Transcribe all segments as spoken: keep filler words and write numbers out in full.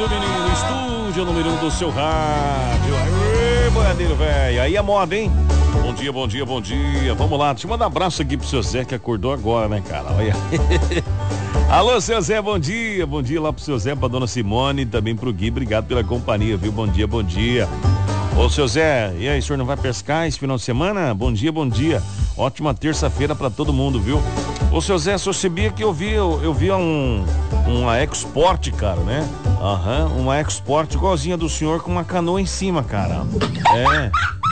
do menino, estúdio número um do seu rádio. Aê, boiadeiro, velho. Aí a moda, hein? Bom dia, bom dia, bom dia. Vamos lá, deixa eu mandar um abraço aqui pro seu Zé, que acordou agora, né, cara? Olha. Alô, seu Zé, bom dia. Bom dia lá pro seu Zé, pra dona Simone e também pro Gui. Obrigado pela companhia, viu? Bom dia, bom dia. Ô, seu Zé, e aí, o senhor não vai pescar esse final de semana? Bom dia, bom dia. Ótima terça-feira pra todo mundo, viu? Ô, seu Zé, só sabia que eu vi, eu, eu vi um, uma Export, cara, né? Aham, uhum, uma Export igualzinha do senhor com uma canoa em cima, cara. É.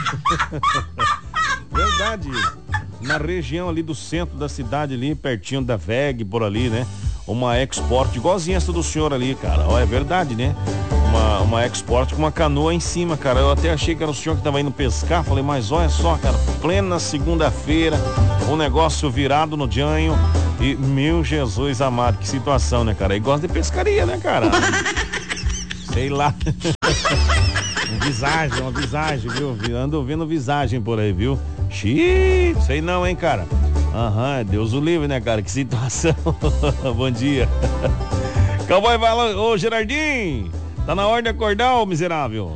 Verdade. Na região ali do centro da cidade ali, pertinho da V E G, por ali, né? Uma Export igualzinha essa do senhor ali, cara. Ó, é verdade, né? Uma, uma Export com uma canoa em cima, cara. Eu até achei que era o senhor que tava indo pescar. Falei, mas olha só, cara, plena segunda-feira, o negócio virado no janho. E, meu Jesus amado, que situação, né, cara? Aí gosta de pescaria, né, cara? Sei lá. Uma visagem, uma visagem, viu? Ando vendo visagem por aí, viu? Xiii, sei não, hein, cara? Aham, uhum, Deus o livre, né, cara? Que situação. Bom dia. Cowboy vai lá, ô Gerardinho, tá na hora de acordar, ô miserável.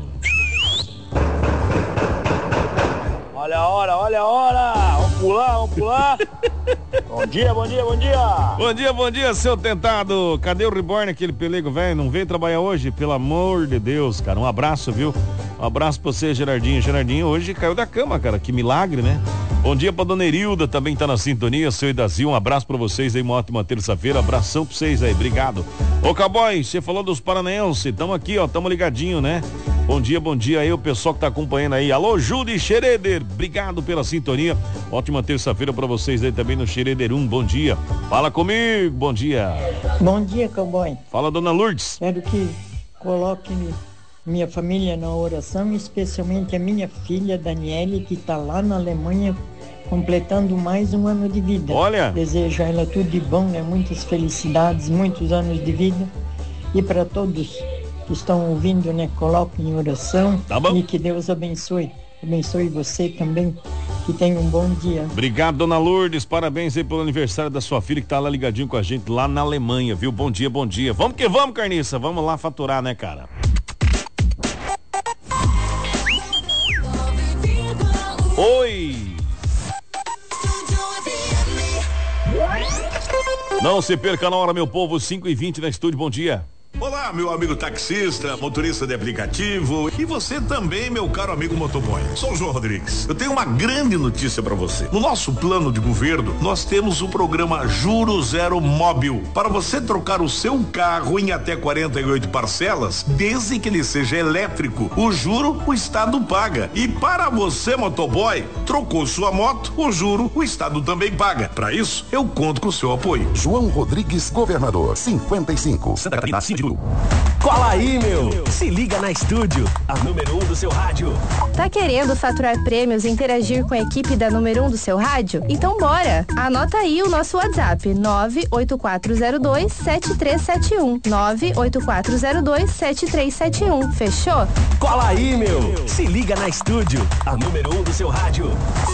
Olha a hora, olha a hora. Vamos pular, vamos pular. Bom dia, bom dia, bom dia. Bom dia, bom dia, seu tentado. Cadê o Reborn, aquele pelego velho? Não veio trabalhar hoje? Pelo amor de Deus, cara. Um abraço, viu? Um abraço pra você, Gerardinho. Gerardinho hoje caiu da cama, cara. Que milagre, né? Bom dia pra dona Erilda, também tá na sintonia. Seu Idazil, um abraço pra vocês aí, uma ótima terça-feira. Abração pra vocês aí, obrigado. Ô, Cowboy, você falou dos paranaenses. Tamo aqui, ó, tamo ligadinho, né? Bom dia, bom dia aí, o pessoal que tá acompanhando aí. Alô, Judy Xereder, obrigado pela sintonia. Ótima terça-feira pra vocês aí também no Xereder um, bom dia. Fala comigo, bom dia. Bom dia, Cowboy. Fala, dona Lourdes. Quero que coloque minha família na oração, especialmente a minha filha Daniele, que tá lá na Alemanha completando mais um ano de vida. Olha. Desejo a ela tudo de bom, né? Muitas felicidades, muitos anos de vida. E para todos que estão ouvindo, né? Coloquem em oração. Tá bom. E que Deus abençoe. Abençoe você também. Que tenha um bom dia. Obrigado, dona Lourdes. Parabéns aí pelo aniversário da sua filha que tá lá ligadinho com a gente lá na Alemanha, viu? Bom dia, bom dia. Vamos que vamos, Carniça. Vamos lá faturar, né, cara? Oi! Não se perca na hora, meu povo, cinco e vinte na estúdio, bom dia. Olá, meu amigo taxista, motorista de aplicativo e você também, meu caro amigo motoboy. Sou o João Rodrigues. Eu tenho uma grande notícia para você. No nosso plano de governo, nós temos o programa Juro Zero Móbil para você trocar o seu carro em até quarenta e oito parcelas, desde que ele seja elétrico. O juro o Estado paga. E para você, motoboy, trocou sua moto, o juro o Estado também paga. Para isso, eu conto com o seu apoio. João Rodrigues, governador, cinquenta e cinco. Santa Catarina, Cid. Cola aí, meu! Se liga na estúdio, a número um do seu rádio. Tá querendo faturar prêmios e interagir com a equipe da número um do seu rádio? Então bora! Anota aí o nosso WhatsApp, nove oito quatro zero dois sete três sete um. nove oito quatro zero dois sete três sete um. Fechou? Cola aí, meu! Se liga na estúdio, a número um do seu rádio.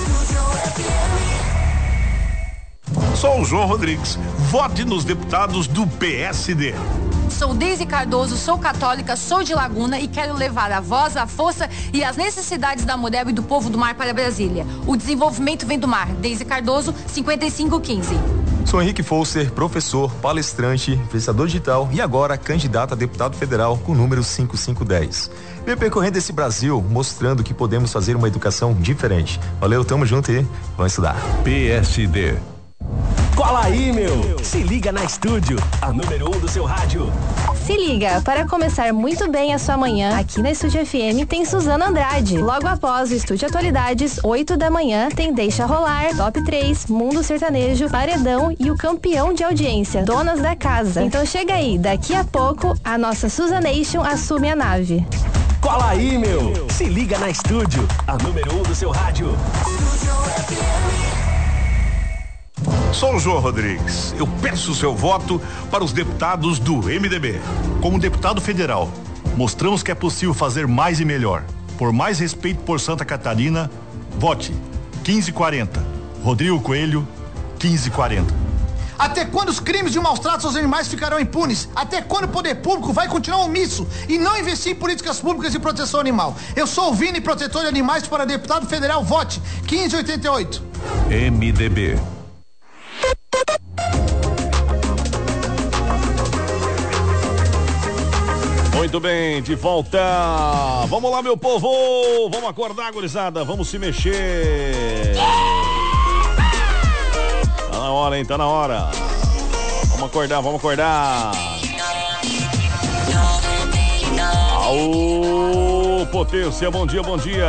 Sou o João Rodrigues. Vote nos deputados do P S D. Sou Deise Cardoso, sou católica, sou de Laguna e quero levar a voz, a força e as necessidades da mulher e do povo do mar para Brasília. O desenvolvimento vem do mar. Deise Cardoso, cinquenta e cinco quinze. Sou Henrique Foster, professor, palestrante, influenciador digital e agora candidato a deputado federal com o número cinco cinco um zero. Venho percorrendo esse Brasil, mostrando que podemos fazer uma educação diferente. Valeu, tamo junto e vamos estudar. P S D. Cola aí, meu! Se liga na estúdio, a número um do seu rádio. Se liga, para começar muito bem a sua manhã, aqui na Estúdio F M tem Suzana Andrade. Logo após o Estúdio Atualidades, oito da manhã, tem Deixa Rolar, Top três, Mundo Sertanejo, Paredão e o campeão de audiência, Donas da Casa. Então chega aí, daqui a pouco, a nossa Suzanation assume a nave. Cola aí, meu! Se liga na estúdio, a número um do seu rádio. Sou o João Rodrigues. Eu peço o seu voto para os deputados do M D B. Como deputado federal, mostramos que é possível fazer mais e melhor. Por mais respeito por Santa Catarina, vote quinze quarenta. Rodrigo Coelho, quinze quarenta. Até quando os crimes de maus tratos aos animais ficarão impunes? Até quando o poder público vai continuar omisso e não investir em políticas públicas de proteção animal? Eu sou o Vini, protetor de animais, para deputado federal, vote quinze oitenta e oito. M D B. Muito bem, de volta. Vamos lá, meu povo. Vamos acordar, gurizada. Vamos se mexer. Tá na hora, hein? Tá na hora. Vamos acordar, vamos acordar. Aô, potência, bom dia, bom dia.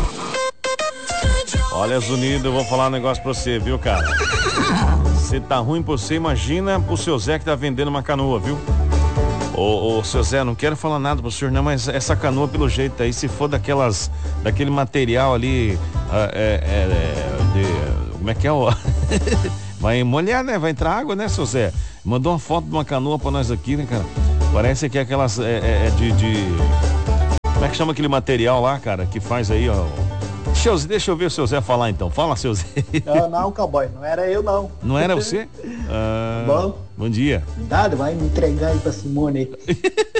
Olha, Zunido, eu vou falar um negócio pra você, viu, cara? Se tá ruim pra você, imagina pro seu Zé que tá vendendo uma canoa, viu? Ô, ô, seu Zé, não quero falar nada pro senhor não, mas essa canoa, pelo jeito aí, se for daquelas, daquele material ali, é, é, é, de, como é que é o... Vai molhar, né? Vai entrar água, né, seu Zé? Mandou uma foto de uma canoa pra nós aqui, né, cara? Parece que é aquelas, é, é, é de, de... Como é que chama aquele material lá, cara, que faz aí, ó... Deixa eu, deixa eu ver o seu Zé falar então. Fala, seu Zé. Não, não, cowboy, não era eu não. Não era você? Ah, bom. Bom dia. Cuidado, vai me entregar aí pra Simone aí.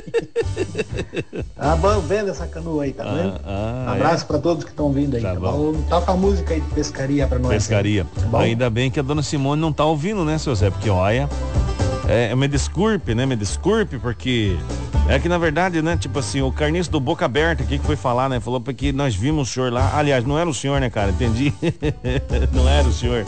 Ah, bom, vendo essa canoa aí, tá ah, vendo? Ah, um abraço é? pra todos que estão vindo aí, tá, tá bom? bom? Toca a música aí de pescaria pra nós. Pescaria. Tá Ainda bem que a dona Simone não tá ouvindo, né, seu Zé? Porque, olha, é, me desculpe, né? Me desculpe, porque é que, na verdade, né, tipo assim, o carniço do Boca Aberta aqui que foi falar, né? Falou porque nós vimos o senhor lá. Aliás, não era o senhor, né, cara? Entendi. Não era o senhor.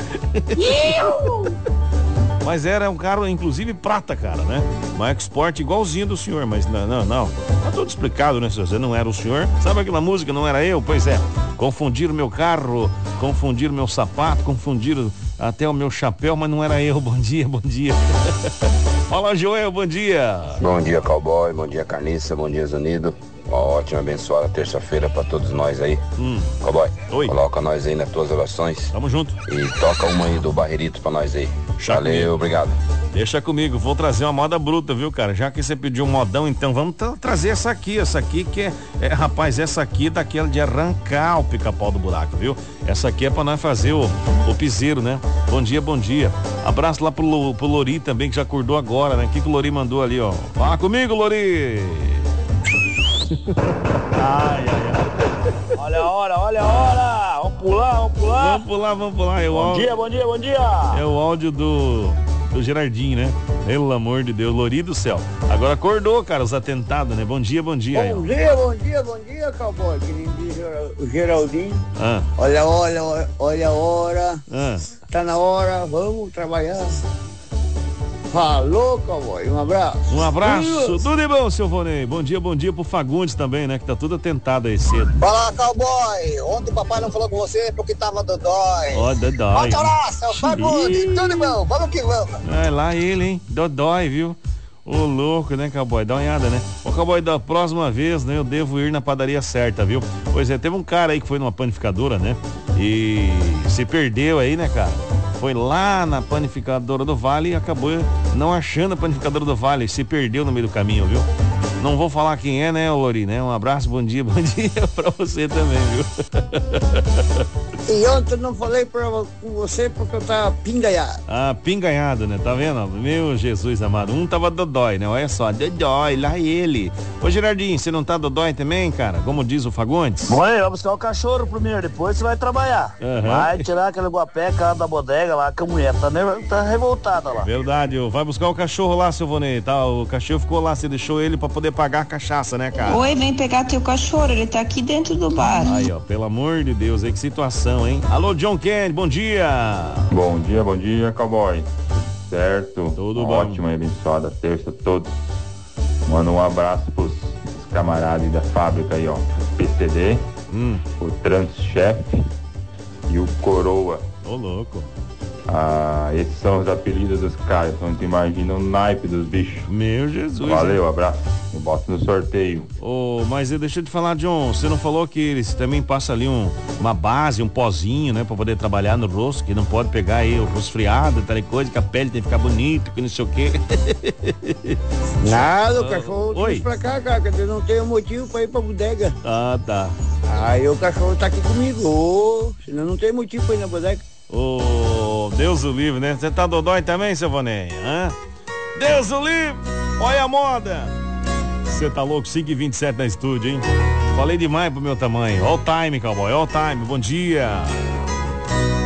Mas era um carro, inclusive, prata, cara, né? Uma Export igualzinho do senhor, mas não, não, não. Tá tudo explicado, né, seu Zé? Não era o senhor. Sabe aquela música, não era eu? Pois é. Confundiram meu carro, confundiram meu sapato, confundiram até o meu chapéu, mas não era eu. Bom dia, bom dia. Fala, Joel, bom dia. Bom dia, cowboy, bom dia, Carniça, bom dia, Zunido. Uma ótima, abençoada terça-feira pra todos nós aí. Hum. Cowboy, Oi. Coloca nós aí nas tuas orações. Tamo junto. E toca uma aí do Barreirito pra nós aí. Deixa Valeu, comigo. Obrigado. Deixa comigo, vou trazer uma moda bruta, viu, cara? Já que você pediu um modão, então vamos tra- trazer essa aqui, essa aqui que é, é, rapaz, essa aqui é daquela de arrancar o pica-pau do buraco, viu? Essa aqui é pra nós fazer o, o piseiro, né? Bom dia, bom dia. Abraço lá pro, pro Lori também, que já acordou agora, né? O que que o Lori mandou ali, ó? Fala comigo, Lori! Ai, ai, ai. Olha a hora, olha a hora. Vamos pular, vamos pular. Vamos pular, vamos pular. É o Bom áudio, dia, bom dia, bom dia. é o áudio do, do Gerardinho, né? Pelo amor de Deus, Lori do céu. Agora acordou, cara, os atentados, né? Bom dia, bom dia. aí, ó. Bom dia, bom dia, bom dia, cowboy. Que nem diz o Geraldinho. Ah, Olha, olha, olha, olha a hora. ah. Tá na hora, vamos trabalhar. Falou, cowboy. Um abraço. Um abraço, tudo de bom, seu Vonei. Bom dia, bom dia pro Fagundes também, né? Que tá tudo atentado aí cedo. Fala, cowboy. Ontem o papai não falou com você porque tava dodói. Ó, Dodói. Forte abraço, Fagundes. Tudo de bom, vamos que vamos. É lá ele, hein? Dodói, viu? Ô louco, né, cowboy? Dá uma olhada, né? Ô, cowboy, da próxima vez, né, eu devo ir na padaria certa, viu? Pois é, teve um cara aí que foi numa panificadora, né? E se perdeu aí, né, cara? Foi lá na panificadora do Vale e acabou não achando a panificadora do Vale. Se perdeu no meio do caminho, viu? Não vou falar quem é, né, Lori, né? Um abraço, bom dia, bom dia pra você também, viu? E ontem não falei pra, com você porque eu tava pinganhado. Ah, pinganhado, né? Tá vendo? Meu Jesus amado. Um tava dodói, né? Olha só, dodói, lá ele. Ô, Gerardinho, você não tá dodói também, cara? Como diz o Fagundes? Mãe, vai buscar o cachorro primeiro, depois você vai trabalhar. Uhum. Vai tirar aquele guapeca lá da bodega lá, que a mulher tá, nerv... tá revoltada lá. Verdade, ô. Vai buscar o cachorro lá, seu Vonei, tá? O cachorro ficou lá, você deixou ele pra poder pagar a cachaça, né, cara? Oi, vem pegar teu cachorro, ele tá aqui dentro do bar. Aí, ó, pelo amor de Deus, aí que situação, hein? Alô, John Kennedy, bom dia! Bom dia, bom dia, cowboy. Certo? Tudo Uma bom. ótima e abençoada terça a todos. Manda um abraço pros, pros camaradas da fábrica aí, ó. P C D, hum. o Transchef e o Coroa. Ô, louco. Ah, esses são os apelidos dos caras, então tu imagina o naipe dos bichos. Meu Jesus. Valeu, hein? abraço. Eu boto no sorteio. Ô, mas deixa eu te falar, John, você não falou que eles também passam ali um, uma base, um pozinho, né? Pra poder trabalhar no rosto, que não pode pegar aí o resfriado, tal coisa, que a pele tem que ficar bonita, que não sei o quê. Nada, o cachorro Oi. trouxe pra cá, cara, que eu não tenho motivo pra ir pra bodega. Ah, tá. Aí o cachorro tá aqui comigo, ô, senão não tem motivo pra ir na bodega. Ô, Deus o livre, né? Você tá dodói também, seu Vonei? Hã? Deus o livre! Olha a moda! Você tá louco? cinco e vinte e sete na estúdio, hein? Falei demais pro meu tamanho. All time, cowboy, all time. Bom dia!